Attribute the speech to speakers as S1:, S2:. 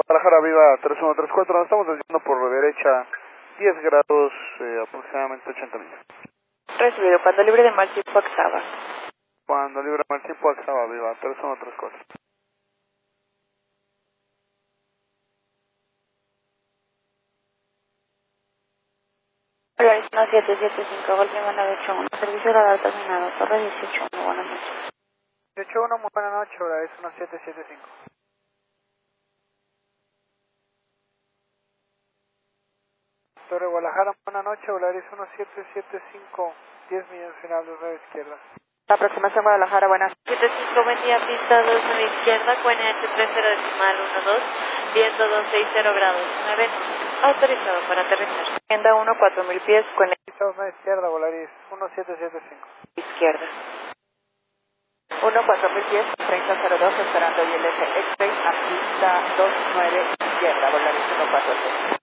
S1: Guadalajara, viva 3134, nos estamos desviando por derecha 10 grados, aproximadamente 80 millas.
S2: Recibido, cuando libre de mal tiempo Axaba.
S1: Cuando libre mal tiempo Axaba, viva 3134.
S2: Polaris 1775, Golfima 981, servicio radar terminado, Torre 181, buenas noches.
S1: 181, muy buena noche, Polaris 1775. Torre Guadalajara, buena noche, Polaris 1775, 10 millas final de 9 izquierda.
S2: Aproximación Guadalajara, buenas.
S3: 75, buen día, pista 29 izquierda, QNH 30 12, viento 260 grados, 9, autorizado para aterrizar.
S2: Agenda 1, 4000 pies, con
S1: Pista 9 izquierda, Volaris 1775.
S2: izquierda. 1, 4000 pies, 3002, esperando ILS X-Ray, a pista 29 izquierda, Volaris 140.